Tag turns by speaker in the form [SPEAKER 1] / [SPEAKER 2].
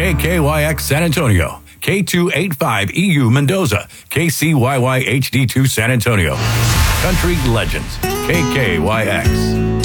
[SPEAKER 1] KKYX San Antonio, K285EU Mendoza, KCYY HD2 San Antonio. Country Legends, KKYX.